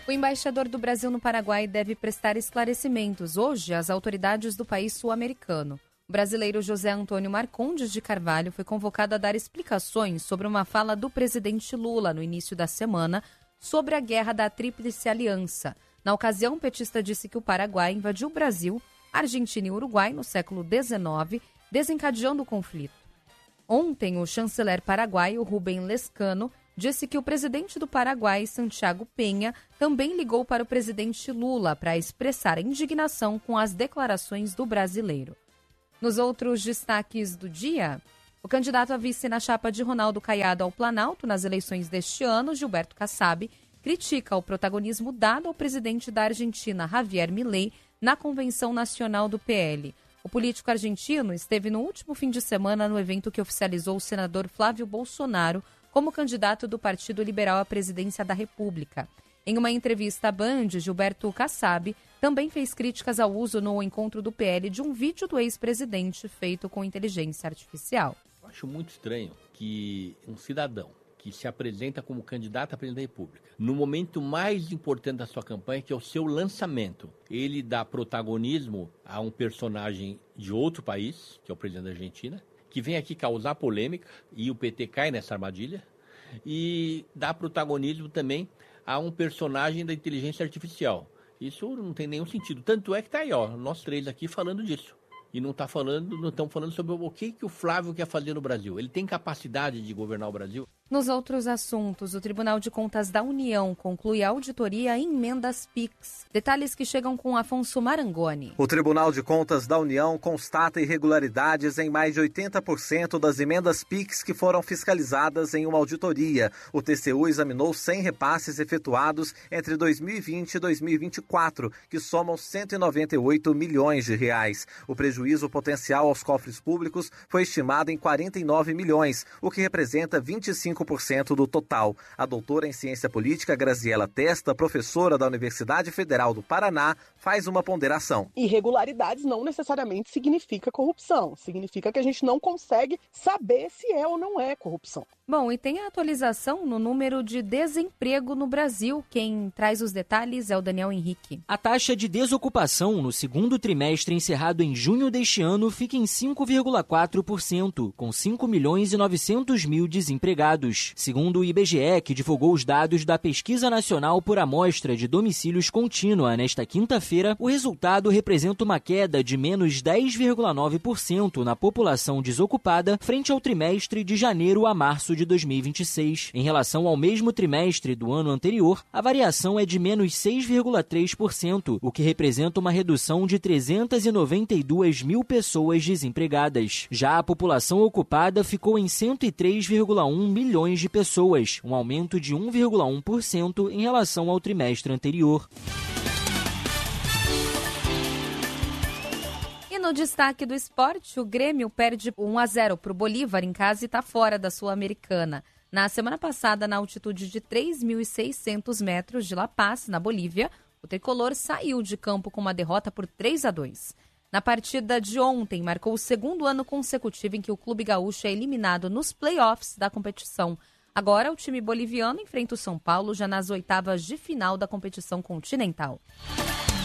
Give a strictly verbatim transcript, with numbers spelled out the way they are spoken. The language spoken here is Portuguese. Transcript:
O embaixador do Brasil no Paraguai deve prestar esclarecimentos hoje às autoridades do país sul-americano. O brasileiro José Antônio Marcondes de Carvalho foi convocado a dar explicações sobre uma fala do presidente Lula no início da semana sobre a guerra da Tríplice Aliança. Na ocasião, o petista disse que o Paraguai invadiu o Brasil, Argentina e Uruguai no século dezenove, desencadeando o conflito. Ontem, o chanceler paraguaio Rubem Lescano disse que o presidente do Paraguai, Santiago Penha, também ligou para o presidente Lula para expressar a indignação com as declarações do brasileiro. Nos outros destaques do dia, o candidato a vice na chapa de Ronaldo Caiado ao Planalto nas eleições deste ano, Gilberto Kassab, critica o protagonismo dado ao presidente da Argentina, Javier Milei, na Convenção Nacional do P L. O político argentino esteve no último fim de semana no evento que oficializou o senador Flávio Bolsonaro como candidato do Partido Liberal à presidência da República. Em uma entrevista à Band, Gilberto Kassab também fez críticas ao uso no encontro do P L de um vídeo do ex-presidente feito com inteligência artificial. Eu acho muito estranho que um cidadão que se apresenta como candidato a presidente da República, no momento mais importante da sua campanha, que é o seu lançamento, ele dá protagonismo a um personagem de outro país, que é o presidente da Argentina, que vem aqui causar polêmica, e o P T cai nessa armadilha, e dá protagonismo também a um personagem da inteligência artificial. Isso não tem nenhum sentido. Tanto é que está aí, ó, nós três aqui falando disso. E não tá falando, não estamos falando sobre o que, que o Flávio quer fazer no Brasil. Ele tem capacidade de governar o Brasil? Nos outros assuntos, o Tribunal de Contas da União conclui a auditoria em emendas Pix. Detalhes que chegam com Afonso Marangoni. O Tribunal de Contas da União constata irregularidades em mais de oitenta por cento das emendas Pix que foram fiscalizadas em uma auditoria. O T C U examinou cem repasses efetuados entre dois mil e vinte e dois mil e vinte e quatro, que somam cento e noventa e oito milhões de reais. O prejuízo potencial aos cofres públicos foi estimado em quarenta e nove milhões, o que representa vinte e cinco por cento do total. A doutora em ciência política Graziela Testa, professora da Universidade Federal do Paraná, faz uma ponderação. Irregularidades não necessariamente significa corrupção. Significa que a gente não consegue saber se é ou não é corrupção. Bom, e tem a atualização no número de desemprego no Brasil. Quem traz os detalhes é o Daniel Henrique. A taxa de desocupação no segundo trimestre encerrado em junho deste ano fica em cinco vírgula quatro por cento, com cinco milhões e novecentos mil desempregados. Segundo o I B G E, que divulgou os dados da Pesquisa Nacional por Amostra de Domicílios Contínua nesta quinta-feira, o resultado representa uma queda de menos dez vírgula nove por cento na população desocupada frente ao trimestre de janeiro a março de dois mil e vinte e seis. Em relação ao mesmo trimestre do ano anterior, a variação é de menos seis vírgula três por cento, o que representa uma redução de trezentas e noventa e duas mil pessoas desempregadas. Já a população ocupada ficou em cento e três vírgula um milhões de pessoas, um aumento de um vírgula um por cento em relação ao trimestre anterior. No destaque do esporte, o Grêmio perde um a zero para o Bolívar em casa e está fora da Sul-Americana. Na semana passada, na altitude de três mil e seiscentos metros de La Paz, na Bolívia, o tricolor saiu de campo com uma derrota por três a dois. Na partida de ontem, marcou o segundo ano consecutivo em que o clube gaúcho é eliminado nos play-offs da competição. Agora, o time boliviano enfrenta o São Paulo já nas oitavas de final da competição continental.